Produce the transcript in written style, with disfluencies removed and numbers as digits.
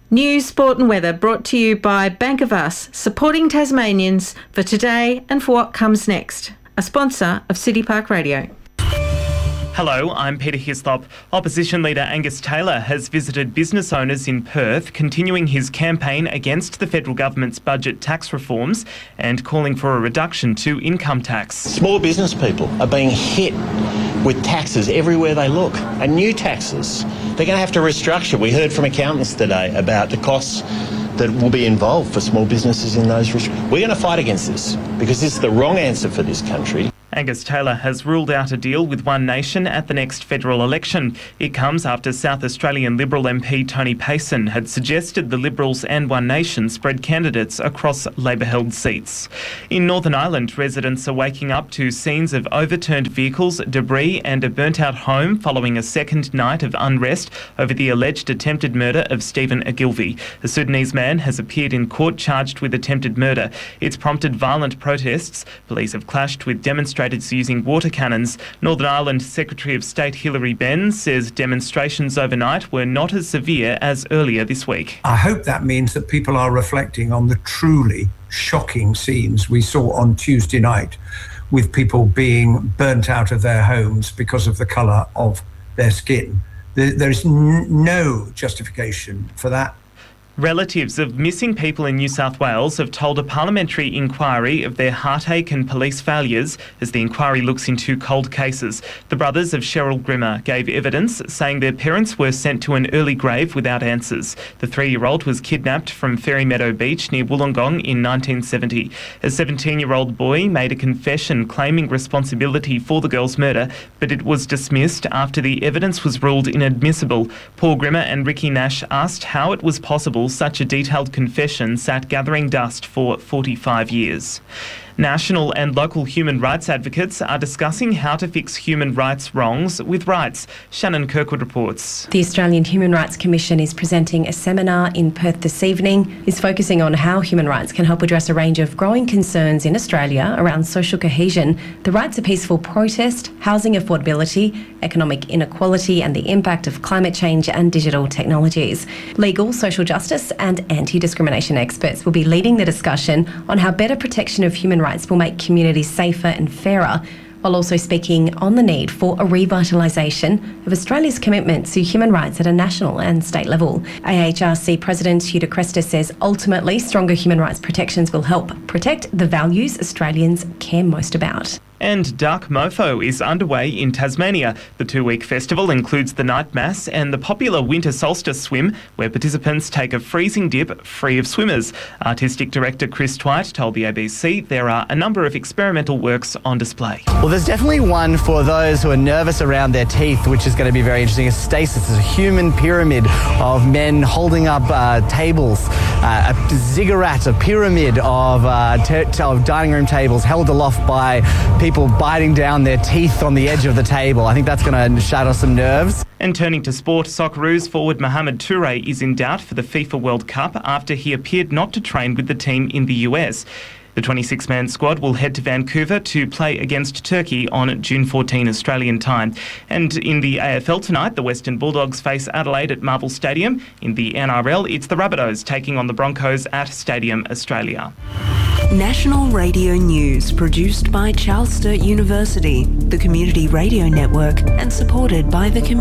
News, sport and weather brought to you by Bank of Us, supporting Tasmanians for today and for what comes next. A sponsor of City Park Radio. Hello, I'm Peter Hislop. Opposition leader Angus Taylor has visited business owners in Perth, continuing his campaign against the federal government's budget tax reforms and calling for a reduction to income tax. Small business people are being hit with taxes everywhere they look, and new taxes. They're going to have to restructure. We heard from accountants today about the costs that will be involved for small businesses in those restrictions. We're going to fight against this because this is the wrong answer for this country. Angus Taylor has ruled out a deal with One Nation at the next federal election. It comes after South Australian Liberal MP Tony Payson had suggested the Liberals and One Nation spread candidates across Labor-held seats. In Northern Ireland, residents are waking up to scenes of overturned vehicles, debris and a burnt-out home following a second night of unrest over the alleged attempted murder of Stephen Ogilvie. A Sudanese man has appeared in court charged with attempted murder. It's prompted violent protests. Police have clashed with demonstrators using water cannons. Northern Ireland Secretary of State Hilary Benn says demonstrations overnight were not as severe as earlier this week. I hope that means that people are reflecting on the truly shocking scenes we saw on Tuesday night, with people being burnt out of their homes because of the colour of their skin. There is no justification for that. Relatives of missing people in New South Wales have told a parliamentary inquiry of their heartache and police failures as the inquiry looks into cold cases. The brothers of Cheryl Grimmer gave evidence saying their parents were sent to an early grave without answers. The 3-year-old was kidnapped from Fairy Meadow Beach near Wollongong in 1970. A 17-year-old boy made a confession claiming responsibility for the girl's murder, but it was dismissed after the evidence was ruled inadmissible. Paul Grimmer and Ricky Nash asked how it was possible such a detailed confession sat gathering dust for 45 years. National and local human rights advocates are discussing how to fix human rights wrongs with rights. Shannon Kirkwood reports. The Australian Human Rights Commission is presenting a seminar in Perth this evening. It's focusing on how human rights can help address a range of growing concerns in Australia around social cohesion, the right to peaceful protest, housing affordability, economic inequality and the impact of climate change and digital technologies. Legal, social justice and anti-discrimination experts will be leading the discussion on how better protection of human rights will make communities safer and fairer, while also speaking on the need for a revitalisation of Australia's commitment to human rights at a national and state level. AHRC President Hugh de Cresta says ultimately stronger human rights protections will help protect the values Australians care most about. And Dark Mofo is underway in Tasmania. The 2-week festival includes the night mass and the popular winter solstice swim, where participants take a freezing dip free of swimmers. Artistic director Chris Twite told the ABC there are a number of experimental works on display. Well, there's definitely one for those who are nervous around their teeth, which is going to be very interesting. A stasis is a human pyramid of men holding up tables, a ziggurat, a pyramid of dining room tables held aloft by people biting down their teeth on the edge of the table. I think that's going to shatter some nerves. And turning to sport, Socceroos forward Mohamed Touré is in doubt for the FIFA World Cup after he appeared not to train with the team in the US. The 26-man squad will head to Vancouver to play against Turkey on June 14 Australian time. And in the AFL tonight, the Western Bulldogs face Adelaide at Marvel Stadium. In the NRL, it's the Rabbitohs taking on the Broncos at Stadium Australia. National Radio News, produced by Charles Sturt University, the Community Radio Network, and supported by the community.